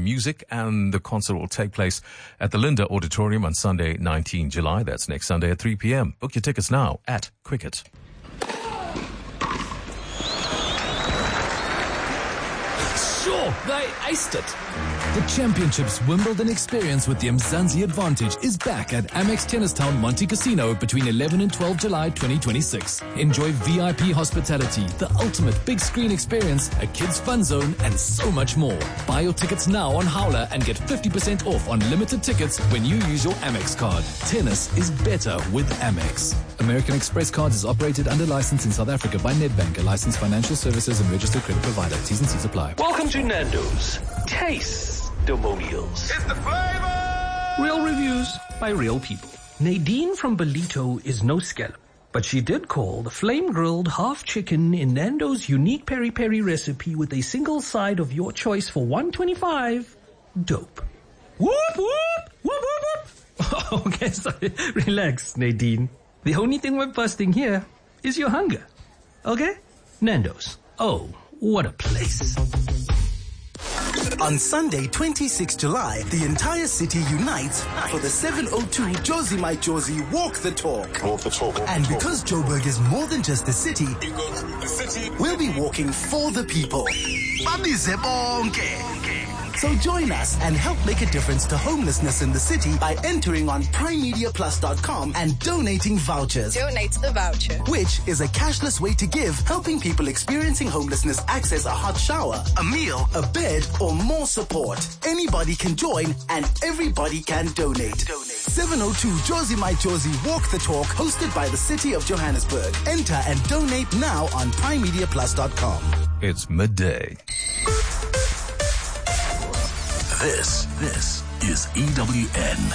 music, and the concert will take place at the Linda Auditorium on Sunday, 19 July. That's next Sunday at 3 p.m. Book your tickets now at Quicket. Sure, they aced it. The Championships Wimbledon experience with the Mzansi Advantage is back at Amex Tennistown Monte Casino between 11 and 12 July 2026. Enjoy VIP hospitality, the ultimate big screen experience, a kids fun zone, and so much more. Buy your tickets now on Howler and get 50% off on limited tickets when you use your Amex card. Tennis is better with Amex. American Express Cards is operated under license in South Africa by Nedbank, a licensed financial services and registered credit provider. T's and C's apply. Welcome to Nando's Taste-Domonials. It's the flavor! Real reviews by real people. Nadine from Belito is no scallop, but she did call the flame-grilled half chicken in Nando's unique peri-peri recipe with a single side of your choice for $125 dope. Whoop, whoop, whoop, whoop, whoop. Okay, sorry. Relax, Nadine. The only thing we're busting here is your hunger. Okay? Nando's. Oh, what a place. On Sunday, 26 July, the entire city unites for the 702 Jozi My Jozi Walk the Talk. Walk the talk. And because Joburg is more than just the city, we'll be walking for the people. So join us and help make a difference to homelessness in the city by entering on primemediaplus.com and donating vouchers. Donate the voucher. Which is a cashless way to give, helping people experiencing homelessness access a hot shower, a meal, a bed, or more support. Anybody can join and everybody can donate. 702 Jozi My Jozi Walk the Talk, hosted by the City of Johannesburg. Enter and donate now on primemediaplus.com. It's midday. This is EWN.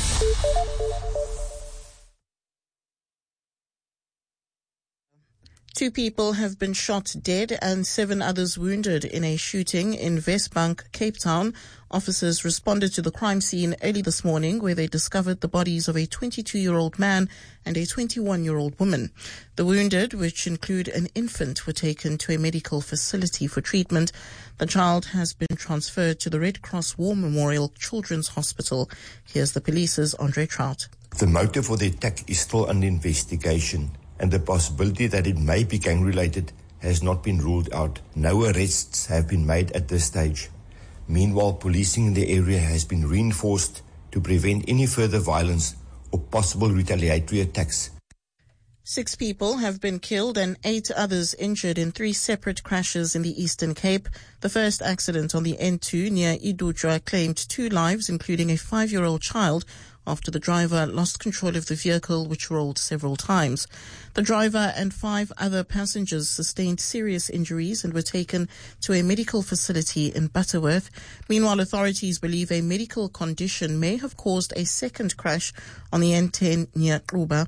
Two people have been shot dead and 7 others wounded in a shooting in Westbank, Cape Town. Officers responded to the crime scene early this morning, where they discovered the bodies of a 22-year-old man and a 21-year-old woman. The wounded, which include an infant, were taken to a medical facility for treatment. The child has been transferred to the Red Cross War Memorial Children's Hospital. Here's the police's Andre Trout. The motive for the attack is still under investigation, and the possibility that it may be gang-related has not been ruled out. No arrests have been made at this stage. Meanwhile, policing in the area has been reinforced to prevent any further violence or possible retaliatory attacks. 6 people have been killed and 8 others injured in 3 separate crashes in the Eastern Cape. The first accident on the N2 near Idujwa claimed 2 lives, including a 5-year-old child, after the driver lost control of the vehicle, which rolled several times. The driver and 5 other passengers sustained serious injuries and were taken to a medical facility in Butterworth. Meanwhile, authorities believe a medical condition may have caused a second crash on the N10 near Kruba.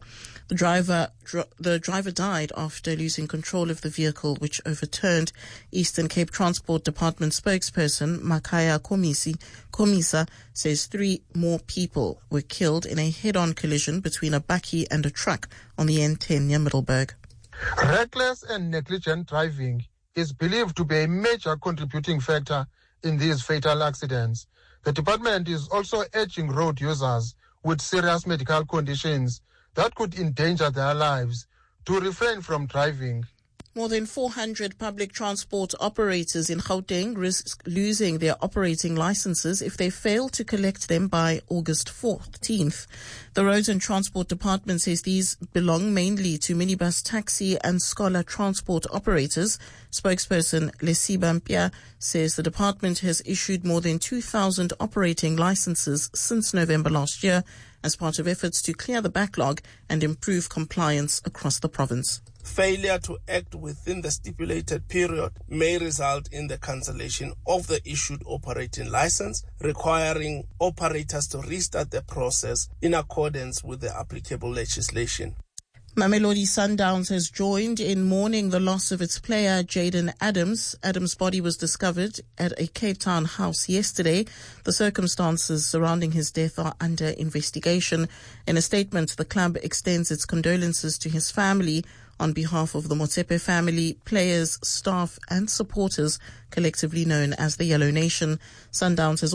The driver died after losing control of the vehicle, which overturned. Eastern Cape Transport Department spokesperson Makaya Komisa says 3 more people were killed in a head-on collision between a bakkie and a truck on the N10 near Middelburg. Reckless and negligent driving is believed to be a major contributing factor in these fatal accidents. The department is also urging road users with serious medical conditions that could endanger their lives to refrain from driving. More than 400 public transport operators in Gauteng risk losing their operating licenses if they fail to collect them by August 14th. The Roads and Transport Department says these belong mainly to minibus, taxi and scholar transport operators. Spokesperson Lesiba Mpia says the department has issued more than 2,000 operating licenses since November last year as part of efforts to clear the backlog and improve compliance across the province. Failure to act within the stipulated period may result in the cancellation of the issued operating license, requiring operators to restart the process in accordance with the applicable legislation. Mamelodi Sundowns has joined in mourning the loss of its player Jaden Adams. Adams' body was discovered at a Cape Town house yesterday. The circumstances surrounding his death are under investigation. In a statement, the club extends its condolences to his family on behalf of the Motsepe family, players, staff and supporters, collectively known as the Yellow Nation. Sundowns has